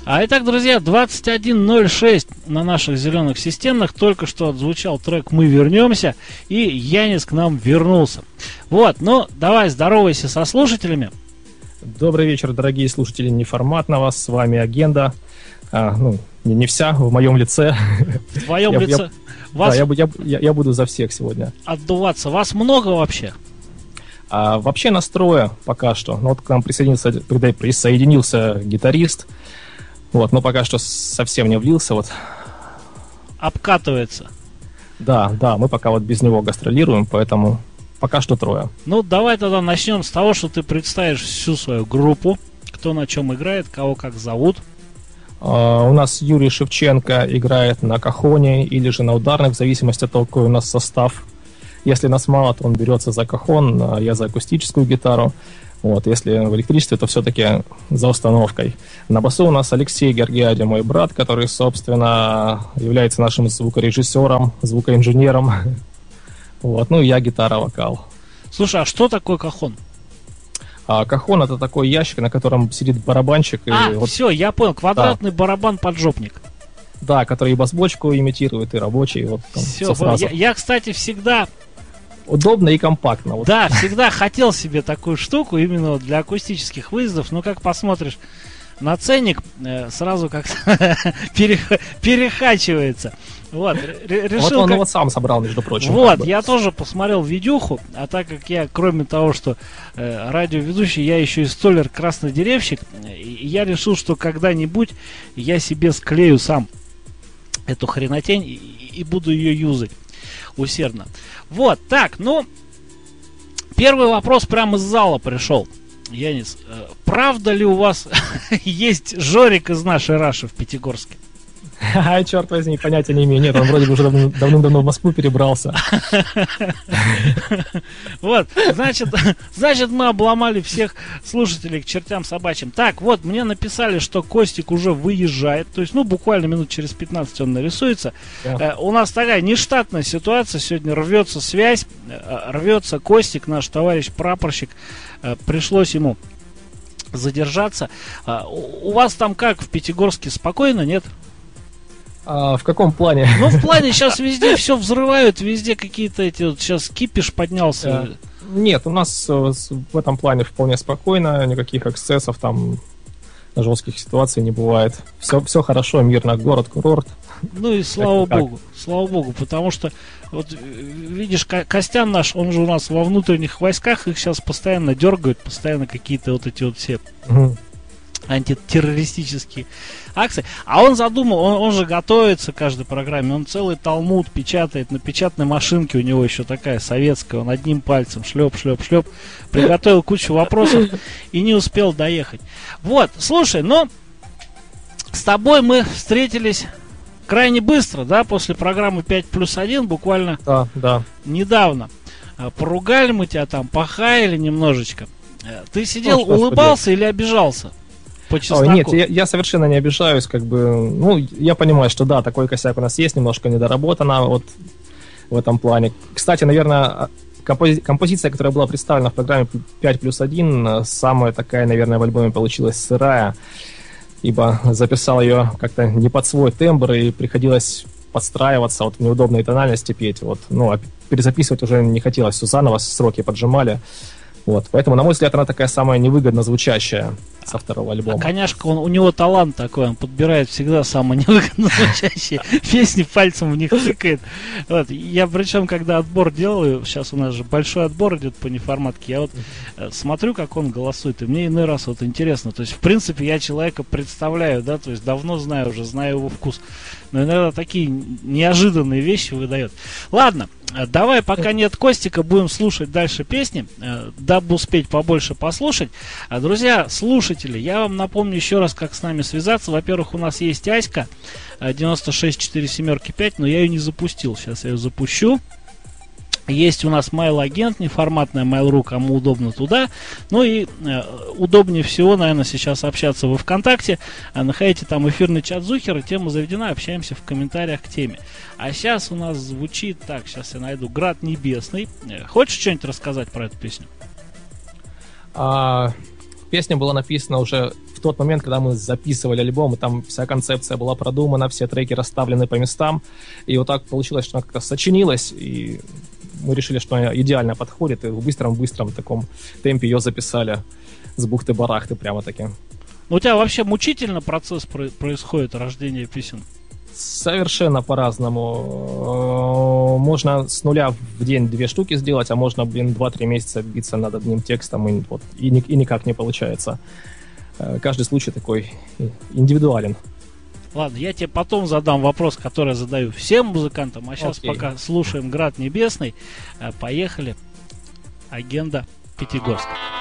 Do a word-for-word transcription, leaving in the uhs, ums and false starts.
А итак, друзья, двадцать один ноль шесть на наших зеленых системах. Только что отзвучал трек «Мы вернемся», и Янис к нам вернулся. Вот, ну, давай здоровайся со слушателями. Добрый вечер, дорогие слушатели неформатного. С вами Агенда. А, ну, не, не вся, в моем лице. В твоем я, лице? Я, Вас... Да, я, я, я буду за всех сегодня. Отдуваться. Вас много вообще? А, вообще настроя пока что. Ну, вот к нам присоединился, присоединился гитарист. Вот, но пока что совсем не влился. Вот. Обкатывается. Да, да, мы пока вот без него гастролируем, поэтому пока что трое. Ну, давай тогда начнем с того, что ты представишь всю свою группу. Кто на чем играет, кого как зовут. Uh, у нас Юрий Шевченко играет на кахоне или же на ударных, в зависимости от того, какой у нас состав. Если нас мало, то он берется за кахон, а я за акустическую гитару. Вот, если в электричестве, то все-таки за установкой. На басу у нас Алексей Гергиади, мой брат, который, собственно, является нашим звукорежиссером, звукоинженером. Вот, ну и я гитара-вокал. Слушай, а что такое кахон? А кахон — это такой ящик, на котором сидит барабанщик. А, и вот, все, я понял, квадратный да. барабан-поджопник. Да, который и бас-бочку имитирует, и рабочий. Вот, там, все, все я, я, кстати, всегда... Удобно и компактно. Вот. Да, всегда хотел себе такую штуку именно для акустических выездов, но как посмотришь на ценник, сразу как-то перехачивается. Вот, решил, вот он как... его сам собрал, между прочим. Вот, как бы. Я тоже посмотрел видюху, а так как я, кроме того, что э, радиоведущий, я еще и столер-краснодеревщик, и я решил, что когда-нибудь я себе склею сам эту хренотень и, и буду ее юзать усердно. Вот, так, ну, первый вопрос прямо из зала пришел. Янис, э, правда ли у вас есть Жорик из нашей Раши в Пятигорске? Ай, черт возьми, понятия не имею. Нет, он вроде бы уже давно, давным-давно в Москву перебрался. Вот, значит, значит, мы обломали всех слушателей к чертям собачьим. Так, вот, мне написали, что Костик уже выезжает. То есть, ну, буквально минут через пятнадцать он нарисуется. Э, у нас такая нештатная ситуация. Сегодня рвется связь, э, рвется Костик, наш товарищ прапорщик. Э, пришлось ему задержаться. Э, у, у вас там как, в Пятигорске спокойно, нет? А в каком плане? Ну, в плане сейчас везде все взрывают, везде какие-то эти вот сейчас кипиш поднялся. Нет, у нас в этом плане вполне спокойно, никаких эксцессов, там жестких ситуаций не бывает. Все, все хорошо, мирно, город, курорт. Ну и слава богу, слава богу, потому что вот видишь, Костян наш, он же у нас во внутренних войсках, их сейчас постоянно дергают, постоянно какие-то вот эти вот все угу. антитеррористические акции. А он задумал, он, он же готовится к каждой программе, он целый талмуд печатает на печатной машинке, у него еще такая советская, он одним пальцем шлеп, шлеп, шлеп, приготовил кучу вопросов и не успел доехать. Вот, слушай, ну, с тобой мы встретились крайне быстро, да, после программы пять плюс один, буквально да, да. недавно. Поругали мы тебя там, похаяли немножечко. Ты сидел, ну, улыбался или обижался? По О, нет, я, я совершенно не обижаюсь, как бы, ну, я понимаю, что да, такой косяк у нас есть, немножко недоработано вот в этом плане. Кстати, наверное, компози- композиция, которая была представлена в программе пять плюс один, самая такая, наверное, в альбоме получилась сырая, ибо записал ее как-то не под свой тембр, и приходилось подстраиваться, вот в неудобной тональности петь, вот, ну, а перезаписывать уже не хотелось, все заново, сроки поджимали. Вот, поэтому, на мой взгляд, она такая самая невыгодно звучащая со второго альбома. А, коняшка, он, у него талант такой, он подбирает всегда самые невыгодно звучащие песни, пальцем в них тыкает. Вот, я причем, когда отбор делаю, сейчас у нас же большой отбор идет по неформатке, я вот э, смотрю, как он голосует, и мне иной раз вот интересно. То есть, в принципе, я человека представляю, да, то есть давно знаю уже, знаю его вкус. Но иногда такие неожиданные вещи выдает. Ладно, давай, пока нет Костика, будем слушать дальше песни, дабы успеть побольше послушать. Друзья, слушатели, я вам напомню еще раз, как с нами связаться. Во-первых, у нас есть Аська девяносто шесть четыре семь пять, но я ее не запустил. Сейчас я ее запущу. Есть у нас mail-агент, неформатная Mail.ru, кому удобно туда. Ну и э, удобнее всего, наверное, сейчас общаться во ВКонтакте. Э, находите там эфирный чат Зухера, тема заведена, общаемся в комментариях к теме. А сейчас у нас звучит так, сейчас я найду «Град небесный». Э, хочешь что-нибудь рассказать про эту песню? А, песня была написана уже в тот момент, когда мы записывали альбом, и там вся концепция была продумана, все треки расставлены по местам, и вот так получилось, что она как-то сочинилась, и мы решили, что она идеально подходит, и в быстром-быстром таком темпе ее записали с бухты-барахты прямо-таки. Ну, у тебя вообще мучительно процесс про- происходит, рождение песен? Совершенно по-разному. Можно с нуля в день две штуки сделать, а можно, блин, два-три месяца биться над одним текстом, и, вот, и, и никак не получается. Каждый случай такой индивидуален. Ладно, я тебе потом задам вопрос, который я задаю всем музыкантам, а сейчас Окей. пока слушаем «Град небесный». Поехали. Агенда Пятигорск.